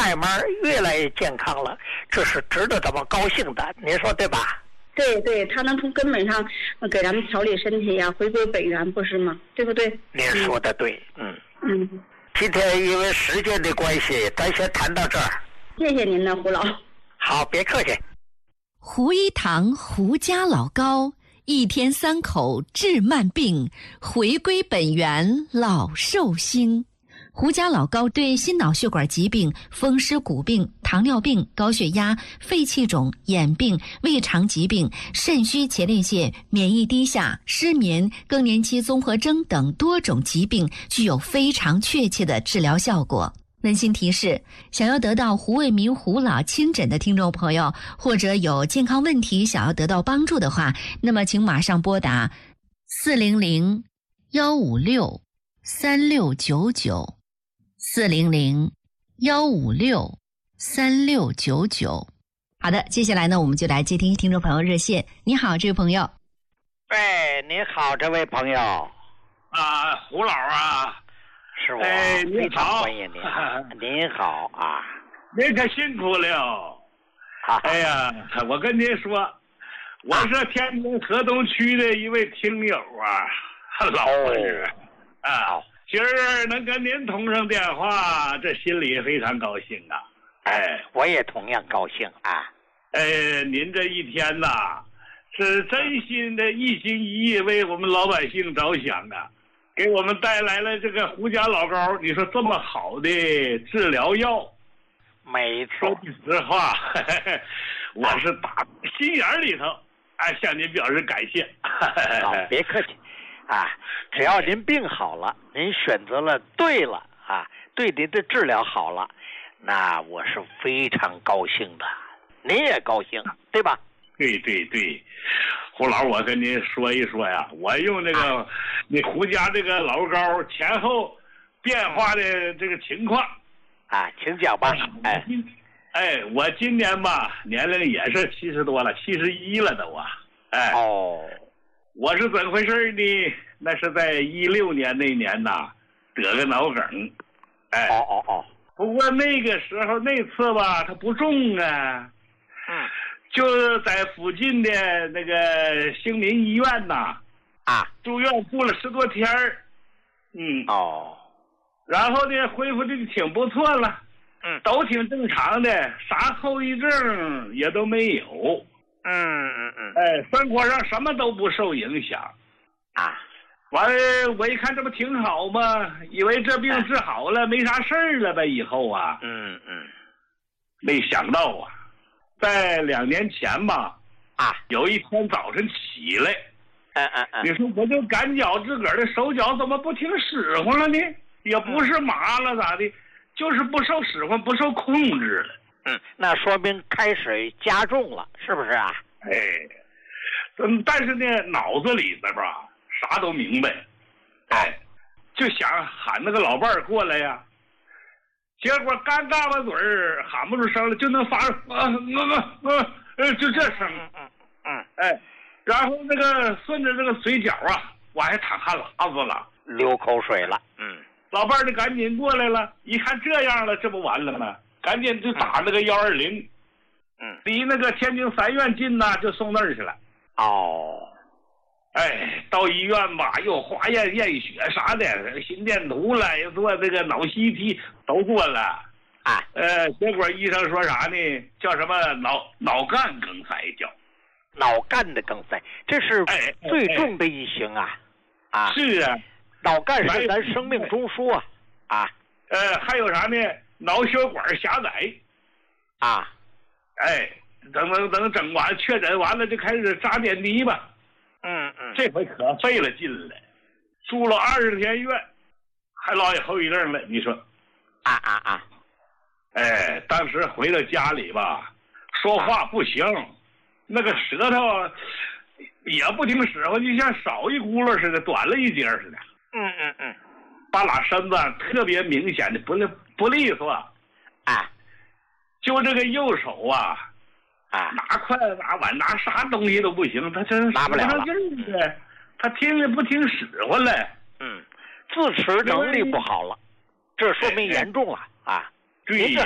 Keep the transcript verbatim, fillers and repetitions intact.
慢慢越来越健康了，这是值得咱们高兴的，您说对吧？ 对对，他能从根本上给咱们调理身体呀、回归本源，不是吗？对不对？ 您说的对，嗯嗯。 今天因为时间的关系，咱先谈到这儿。 谢谢您呢，胡老。 好，别客气。 胡一堂胡家老高，一天三口治慢病，回归本源老寿星。胡家老高对心脑血管疾病、风湿骨病、糖尿病、高血压、肺气肿、眼病、胃肠疾病、肾虚前列腺、免疫低下、失眠、更年期综合征等多种疾病具有非常确切的治疗效果。温馨提示：想要得到胡卫民胡老亲诊的听众朋友，或者有健康问题想要得到帮助的话，那么请马上拨打四零零幺五六三六九九。四零零幺五六三六九九。好的，接下来呢，我们就来接听听众朋友热线。你好，这位朋友。 哎，你好，这位朋友。 啊，胡老啊， 是我， 哎， 非常好欢迎您。您好啊， 您可辛苦了。 好哎呀，我跟您说，我是天津河东区的一位听友啊，老朋友啊。今儿能跟您通上电话，这心里非常高兴啊！哎， 我也同样高兴啊！ 哎，您这一天呐，是真心的一心一意为我们老百姓着想啊，给我们带来了这个胡家老高，你说这么好的治疗药， 没错。 说句实话，呵呵我是打心眼里头，哎，向您表示感谢。 好，别客气。啊，只要您病好了，您选择了对了啊，对您的治疗好了，那我是非常高兴的，您也高兴，对吧？ 对对对，胡老，我跟您说一说呀，我用这个、啊、你胡家这个老高前后变化的这个情况啊，请讲吧。哎， 哎，我今年吧年龄也是七十多了，七十一了都啊。哎哦。 我是怎么回事呢？那是在一六年那年呐，得个脑梗，哎， 哦哦哦。 不过那个时候那次吧，它不重啊， 嗯， 就在附近的那个兴民医院呐， 啊， 住院住了十多天儿，嗯， 哦， 然后呢，恢复的挺不错了， 嗯， 都挺正常的，啥后遗症也都没有。 嗯嗯嗯， 哎，生活上什么都不受影响， 啊， 完了我一看这不挺好吗？以为这病治好了，没啥事儿了呗，以后啊， 嗯嗯， 没想到啊，在两年前吧， 啊， 有一天早晨起来， 嗯嗯嗯， 你说我就感觉自个儿的手脚怎么不听使唤了呢？也不是麻了咋的，就是不受使唤，不受控制了。 嗯，那说明开始加重了，是不是啊？ 哎，嗯，但是呢，脑子里边吧，啥都明白，哎，就想喊那个老伴儿过来呀。结果刚嘎巴嘴儿，喊不出声了，就能发出啊啊啊呃，就这声， 嗯嗯， 哎，然后那个顺着这个嘴角啊，我还淌汗喇子了， 流口水了，嗯， 老伴儿就赶紧过来了，一看这样了，这不完了吗？赶紧就打那个幺二零， 嗯， 离那个天津三院近呐，就送那儿去了。 哦， 哎，到医院吧，又化验验血啥的，心电图了，又做这个脑 C T 都做了， 啊， 呃，结果医生说啥呢？叫什么脑脑干梗塞叫， 脑干的梗塞，这是最重的一型啊， 哎哎啊， 是啊， 脑干是咱生命中枢啊，啊， 呃，还有啥呢？脑血管狭窄， 啊， 哎，等等等整完确诊完了就开始扎点滴吧， 嗯嗯， 这回可费了劲了，住了二十天院，还落下后遗症了，你说？ 啊啊啊！ 哎，当时回到家里吧，说话不行，那个舌头也不听使唤，就像少一轱辘似的，短了一截似的。 嗯嗯嗯， 把拉身子特别明显的不利不利索， 啊， 就这个右手啊， 啊， 拿筷子拿碗拿啥东西都不行，他真拿不了了。 嗯，他听也不听使唤了。 嗯，自持能力不好了，这说明严重了啊。 对。